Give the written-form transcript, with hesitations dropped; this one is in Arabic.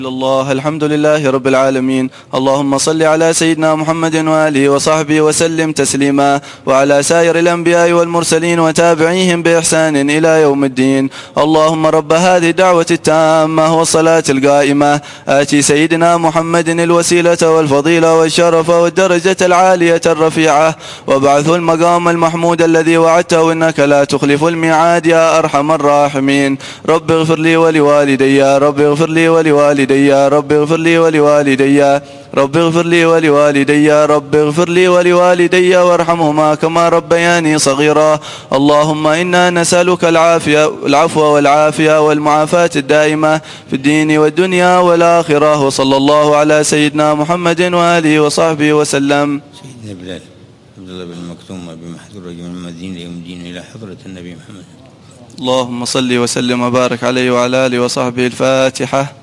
الله الحمد لله رب العالمين. اللهم صل على سيدنا محمد وآله وصحبه وسلم تسليما، وعلى سائر الأنبياء والمرسلين وتابعيهم بإحسان إلى يوم الدين. اللهم رب هذه الدعوة التامة والصلاة القائمة آتي سيدنا محمد الوسيلة والفضيلة والشرف والدرجة العالية الرفيعة، وابعثه المقام المحمود الذي وعدته إنك لا تخلف الميعاد يا أرحم الراحمين. رب اغفر لي ولوالدي، رب اغفر لي ولوالدي، رب اغفر لي ولوالدي، رب اغفر لي ولوالدي، رب اغفر لي ولوالدي وارحمهما كما ربياني صغيرا. اللهم إنا نسألك العفو والعافية والمعافاة الدائمة في الدين والدنيا والآخرة. وصلى الله على سيدنا محمد وآله وصحبه وسلم. سيدنا بلال عبد الله بن مكتوم بمحذور من المدينة يوم الدين إلى حضرة النبي محمد. اللهم صل وسلم وبارك عليه وعلى آله وصحبه. الفاتحة.